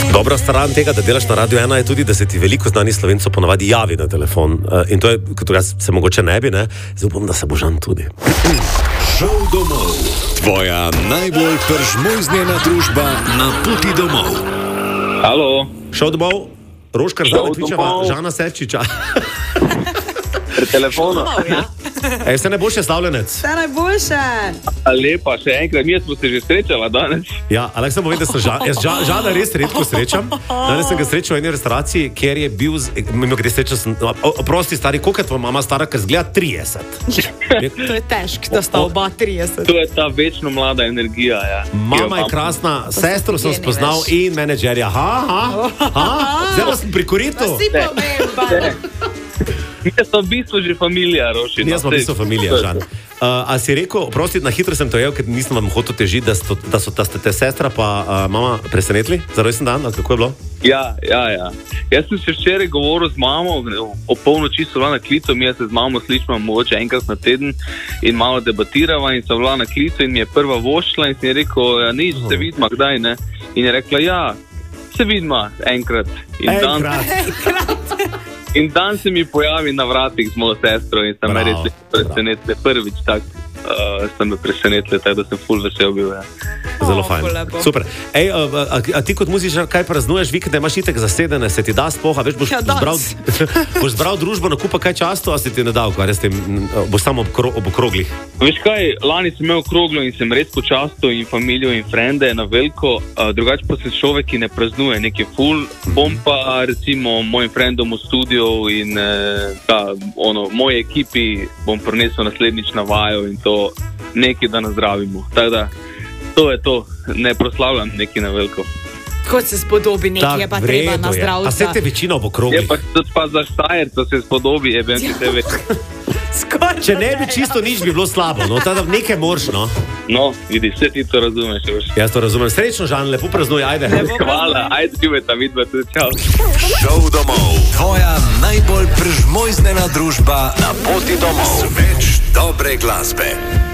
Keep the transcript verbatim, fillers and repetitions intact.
Dobra stran tega, da delaš na Radio ena, je tudi, da se ti veliko znanih Slovencev ponavadi javi na telefon. Uh, in to je, kot jaz se mogoče ne bi, ne? Zdaj upam, da se Božan tudi. Šel domov. Tvoja najbolj pržmojznjena družba na poti domov. Halo. Šel domov, Roškar Zaletvičeva, Žana Serčiča. Pri telefonu. Ej, vse najboljše, slavljenec. Vse najboljše. Lepa, še enkrat, mi smo se že srečala danes. Ja, ampak sem povedal, da sem žal, jaz žal, Žana res redko srečam. Danes sem ga srečal v eni restauraciji, kjer je bil, mimo grede srečal sem, oprosti stari, koliko je tvoja mama stara, ker zgleda trideset. To je težko, da sta oba trideset. To je ta večno mlada energija, ja. Mama je krasna, sestro sem spoznal in menedžerja. Ha, ha, ha, zdaj pa sem pri koritu. Pa si pomemba. Jaz sem v bistvu že familija, Roši. Jaz sem v bistvu familija, Žan. Uh, a si rekel, prosti, na hitro sem to jel, ker nisem vam hotel težiti, da, sto, da so ta ste te sestra pa uh, mama presenetili za rojsten dan, ali kako je bilo? Ja, ja, ja. Jaz sem še včeraj govoril z mamo, o polnoči so bila na klicu, mi se z mamo slišimo mogoče enkrat na teden in malo debatirava in so bila na klicu in mi je prva vošla in sem je rekel, ja, nič, se vidima, kdaj, ne? In je rekla, ja, se vidima enkrat. In enkrat. Dan, in dan se mi pojavi na vratih z mojo sestro in sem me res presenetili. Prvič tak uh, sem me presenetili, tako da sem ful vesel bil. Ja. Zelo fajn. Super. Ej, a, a, a ti kot muzičar kaj praznuješ, vikende imaš itek zasedene, se ti da spoha, veš, boš, ja, zbral, boš zbral družbo, nakupa kaj často, a se ti ne da ukvarjati s tem, boš samo ob, kro, ob okroglih? Veš kaj, lani sem imel okroglo in sem res počastil in familijo in frende na veliko, uh, drugače pa se človek, ki ne praznuje nekaj ful, bom pa recimo mojim frendom v studiu in uh, ta, ono, moje ekipi bom prinesel naslednjič na vajo in to nekaj, da nazdravimo. Tako da to je to, ne proslavljam nekaj na veliko. Kot se spodobi, nekaj je pa treba na zdravstvo. A se te večina ob okroglih? Je pa, pa za Štajerca se spodobi, je ben, ki te ve. Če ne bi čisto nič, bi bilo slabo, no, tada nekaj moraš, no. No, vidi, vse ti to razumeš. Veš. Jaz to razumem. Srečno, Žan, lepo praznuj, ajde. Hvala, ajde, živeta, vidva tudi, čau. Šel domov. Tvoja najbolj pržmojznena družba na poti domov. Več dobre glasbe.